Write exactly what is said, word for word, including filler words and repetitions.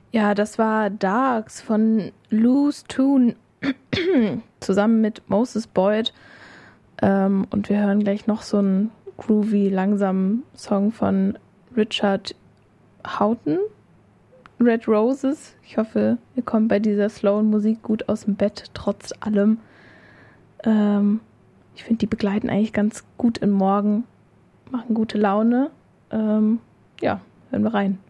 Ja, das war Darks von Loose Tune zusammen mit Moses Boyd. Ähm, und wir hören gleich noch so einen groovy, langsamen Song von Richard Houghton, Red Roses. Ich hoffe, ihr kommt bei dieser slowen Musik gut aus dem Bett, trotz allem. Ähm, ich finde, die begleiten eigentlich ganz gut im Morgen, machen gute Laune. Ähm, ja, hören wir rein.